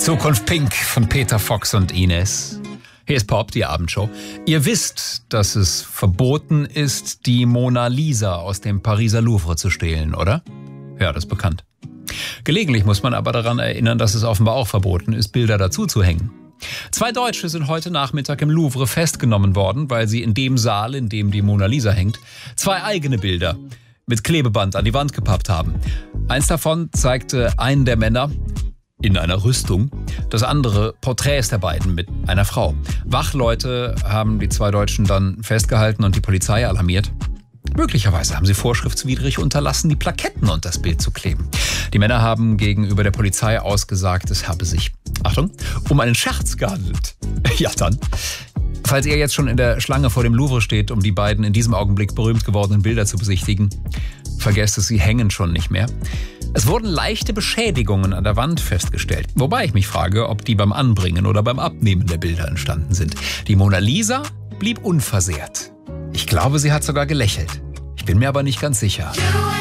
Zukunft Pink von Peter Fox und Ines. Hier ist Pop, die Abendshow. Ihr wisst, dass es verboten ist, die Mona Lisa aus dem Pariser Louvre zu stehlen, oder? Ja, das ist bekannt. Gelegentlich muss man aber daran erinnern, dass es offenbar auch verboten ist, Bilder dazu zu hängen. 2 Deutsche sind heute Nachmittag im Louvre festgenommen worden, weil sie in dem Saal, in dem die Mona Lisa hängt, 2 eigene Bilder mit Klebeband an die Wand gepappt haben. Eins davon zeigte einen der Männer in einer Rüstung, das andere Porträts der beiden mit einer Frau. Wachleute haben die 2 Deutschen dann festgehalten und die Polizei alarmiert. Möglicherweise haben sie vorschriftswidrig unterlassen, die Plaketten unter das Bild zu kleben. Die Männer haben gegenüber der Polizei ausgesagt, es habe sich, Achtung, um einen Scherz gehandelt. Ja dann. Falls ihr jetzt schon in der Schlange vor dem Louvre steht, um die beiden in diesem Augenblick berühmt gewordenen Bilder zu besichtigen, vergesst es, sie hängen schon nicht mehr. Es wurden leichte Beschädigungen an der Wand festgestellt. Wobei ich mich frage, ob die beim Anbringen oder beim Abnehmen der Bilder entstanden sind. Die Mona Lisa blieb unversehrt. Ich glaube, sie hat sogar gelächelt. Ich bin mir aber nicht ganz sicher.